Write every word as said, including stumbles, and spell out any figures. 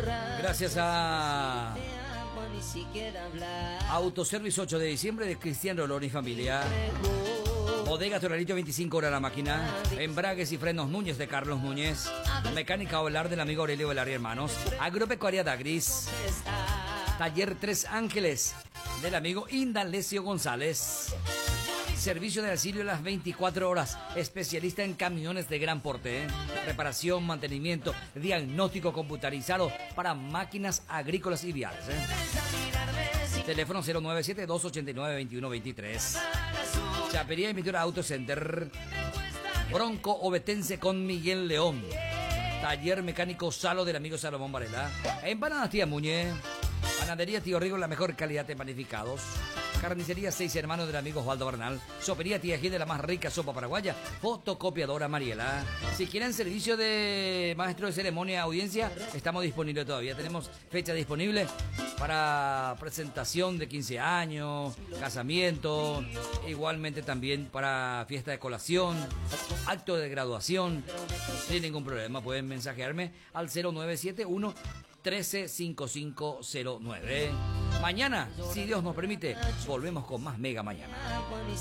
Gracias a Autoservice ocho de diciembre de Cristian Rolón y familia. Bodega Toralito, veinticinco horas la máquina. Embragues y frenos Núñez de Carlos Núñez. Mecánica Ovelar del amigo Aurelio Velar y hermanos. Agropecuaria Dagris. Taller Tres Ángeles del amigo Indalecio González. Servicio de auxilio las veinticuatro horas. Especialista en camiones de gran porte. ¿eh? Reparación, mantenimiento, diagnóstico computarizado para máquinas agrícolas y viales. ¿eh? Teléfono cero nueve siete, dos ocho nueve, veintiuno veintitrés. Chapería y pintura Auto Center. Bronco Obetense con Miguel León. Taller mecánico Salo del amigo Salomón Varela. Empanadas Tía Muñe. Panadería Tío Rigo, la mejor calidad de panificados. Carnicería Seis Hermanos del amigo Osvaldo Bernal. Sopería Tía Gil de la más rica sopa paraguaya. Fotocopiadora Mariela. Si quieren servicio de maestro de ceremonia, audiencia, estamos disponibles todavía. Tenemos fecha disponible para presentación de quince años, casamiento, igualmente también para fiesta de colación, acto de graduación. Sin ningún problema, pueden mensajearme al cero nueve siete uno, trece, cincuenta y cinco cero nueve. Mañana, si Dios nos permite, volvemos con más Mega Mañana.